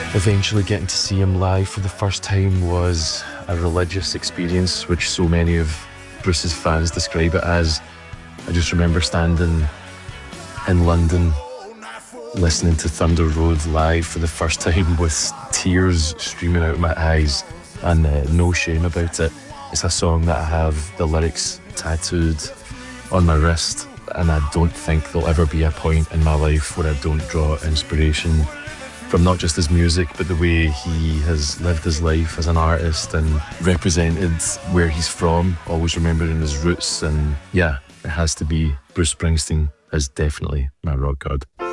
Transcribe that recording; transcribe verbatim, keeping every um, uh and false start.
Eventually getting to see him live for the first time was a religious experience, which so many of Bruce's fans describe it as. I just remember standing in London listening to Thunder Road live for the first time with tears streaming out of my eyes, and uh, no shame about it. It's a song that I have the lyrics tattooed on my wrist, and I don't think there'll ever be a point in my life where I don't draw inspiration from not just his music, but the way he has lived his life as an artist and represented where he's from, always remembering his roots. And yeah, it has to be Bruce Springsteen is definitely my rock god.